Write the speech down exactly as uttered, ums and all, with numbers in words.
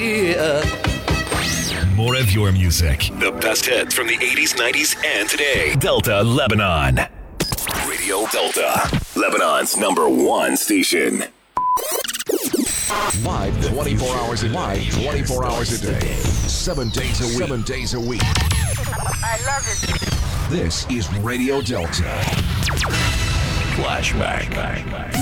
Yeah. More of your music. The best hits from the eighties, nineties, and today. Delta Lebanon. Radio Delta. Lebanon's number one station. Live twenty-four hours a day. twenty-four hours a day. Seven days a week. Seven days a week. I love it. This is Radio Delta. Flashback.